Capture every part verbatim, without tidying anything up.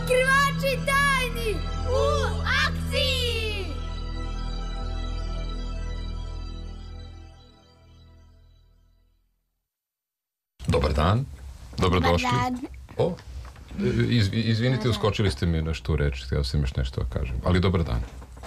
Otkrivači tajni u akciji! Dobar dan, dobrodošli. Dobar dan. O, iz, izvinite, uskočili ste mi nešto u reč, htio sam još nešto da kažem, ali dobar dan.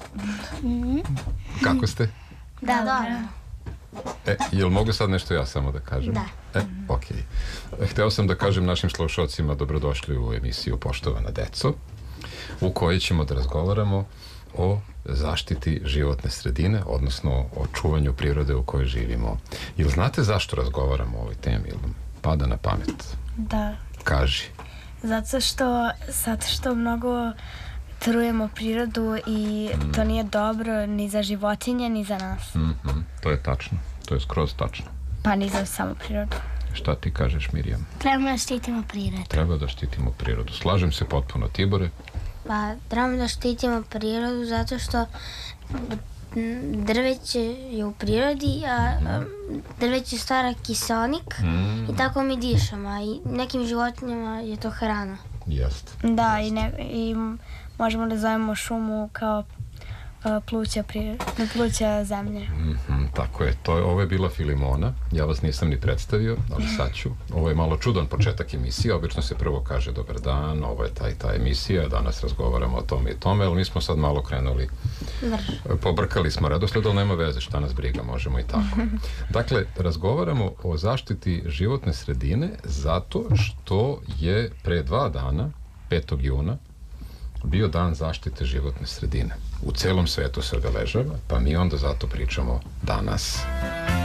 Kako ste? Dobro. E, jel mogu sad nešto ja samo da kažem? Da. E, okej. Hteo sam da kažem našim slušalcima dobrodošli u emisiju Poštovana deco, u kojoj ćemo da razgovaramo o zaštiti životne sredine, odnosno o čuvanju prirode u kojoj živimo. Jel znate zašto razgovaramo o ovoj temi? Jel vam pada na pamet? Da, Kaži. zato što, zato što mnogo trujemo prirodu i to nije dobro ni za životinje, ni za nas. Mhm, to je tačno. To je skroz tačno. Pa ni za samu prirodu. Šta ti kažeš, Mirjam? Trebamo da štitimo prirodu. Treba da štitimo prirodu. Slažem se potpuno. Tibore? Pa trebamo da štitimo prirodu zato što drveće je u prirodi, a drveće stvara kiseonik Mm, i tako mi dišemo, a i nekim životinjama je to hrana. jeste. Da, i, ne, i možemo da zovemo šumu kao uh, pluća, pri, pluća zemlje. Mhm, tako je. To je, ovo je bila Filimona. Ja vas nisam ni predstavio, ali sad ću. Ovo je malo čudan početak emisije. Obično se prvo kaže dobar dan, ovo je ta i ta emisija, danas razgovaramo o tome i tome, ali mi smo sad malo krenuli, Vrš. pobrkali smo redosled, ali nema veze, šta nas briga, možemo i tako. Dakle, razgovaramo o zaštiti životne sredine zato što je pre dva dana, petog juna, bio dan zaštite životne sredine. U celom svetu se obeležava, pa mi onda zato pričamo danas.